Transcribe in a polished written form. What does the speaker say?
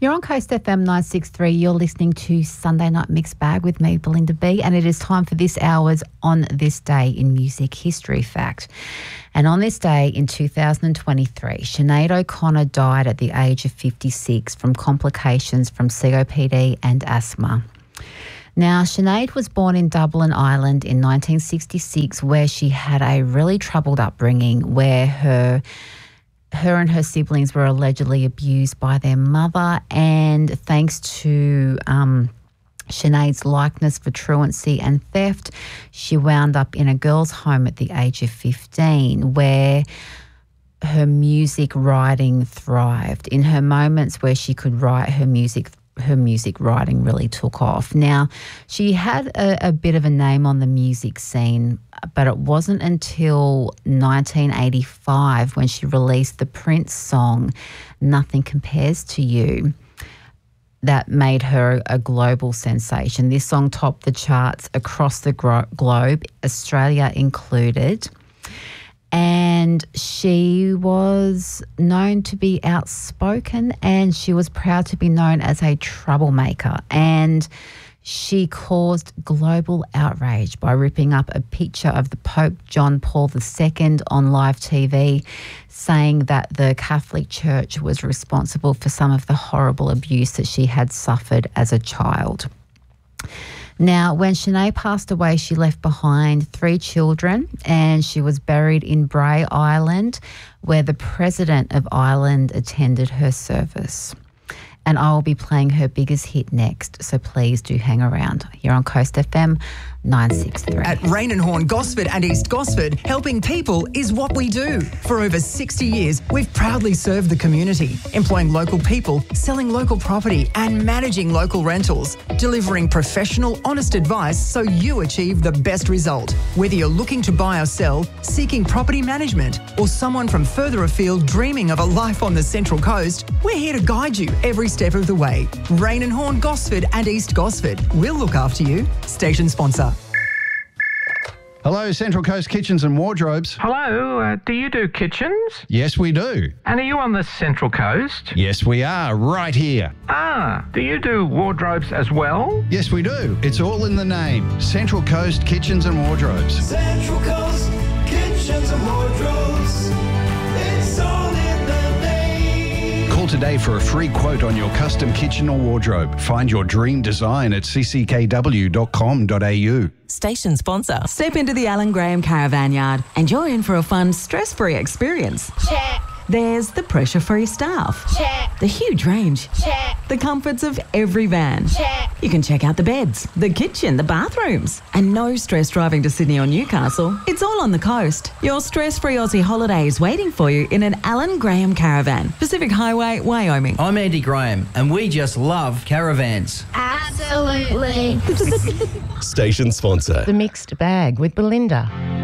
You're on Coast FM 963. You're listening to Sunday Night Mixed Bag with me, Belinda B, and it is time for this hour's On This Day in Music History Fact. And on this day in 2023, Sinead O'Connor died at the age of 56 from complications from COPD and asthma. Now, Sinead was born in Dublin, Ireland in 1966, where she had a really troubled upbringing where her and her siblings were allegedly abused by their mother, and thanks to Sinead's likeness for truancy and theft, she wound up in a girls' home at the age of 15 where her music writing thrived. In her moments where she could write, her music writing really took off. Now, she had a bit of a name on the music scene, but it wasn't until 1985 when she released the Prince song, Nothing Compares to You, that made her a global sensation. This song topped the charts across the globe, Australia included. And she was known to be outspoken, and she was proud to be known as a troublemaker. And she caused global outrage by ripping up a picture of the Pope John Paul II on live TV, saying that the Catholic Church was responsible for some of the horrible abuse that she had suffered as a child. Now, when Sinead passed away, she left behind 3 children, and she was buried in Bray Island, where the President of Ireland attended her service. And I will be playing her biggest hit next, so please do hang around. Here on Coast FM 963. At Rain and Horn, Gosford and East Gosford, helping people is what we do. For over 60 years, we've proudly served the community, employing local people, selling local property and managing local rentals, delivering professional, honest advice so you achieve the best result. Whether you're looking to buy or sell, seeking property management, or someone from further afield dreaming of a life on the Central Coast, we're here to guide you every step of the way. Rain and Horn, Gosford and East Gosford. We'll look after you. Station sponsor. Hello, Central Coast Kitchens and Wardrobes. Hello, do you do kitchens? Yes, we do. And are you on the Central Coast? Yes, we are, right here. Do you do wardrobes as well? Yes, we do. It's all in the name. Central Coast Kitchens and Wardrobes. Central Coast Kitchens and Wardrobes. It's all in the name. Call today for a free quote on your custom kitchen or wardrobe. Find your dream design at cckw.com.au. Station sponsor. Step into the Alan Graham Caravan Yard and you're in for a fun, stress-free experience. Check. There's the pressure-free staff. Check. The huge range. Check. The comforts of every van. Check. You can check out the beds, the kitchen, the bathrooms. And no stress driving to Sydney or Newcastle. It's all on the coast. Your stress-free Aussie holiday is waiting for you in an Alan Graham Caravan. Pacific Highway, Wyoming. I'm Andy Graham and we just love caravans. Absolutely. Station sponsor. The Mixed Bag with Belinda.